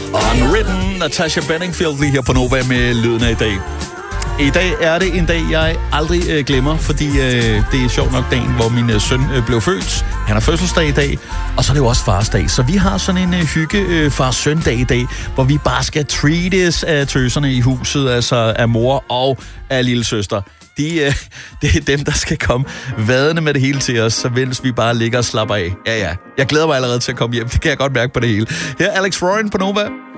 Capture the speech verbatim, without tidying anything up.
Unwritten, Natasha Bedingfield lige her på Nova med lyden af i dag. I dag er det en dag, jeg aldrig øh, glemmer, fordi øh, det er sjovt nok dagen, hvor min øh, søn øh, blev født. Han har fødselsdag i dag, og så er det jo også farsdag. Så vi har sådan en øh, hygge øh, far-søn-dag i dag, hvor vi bare skal treates af tøserne i huset, altså af mor og af lille søster. De, øh, det er dem, der skal komme vadende med det hele til os, så mens vi bare ligger og slapper af. Ja, ja. Jeg glæder mig allerede til at komme hjem. Det kan jeg godt mærke på det hele. Her er Alex Royan på Nova.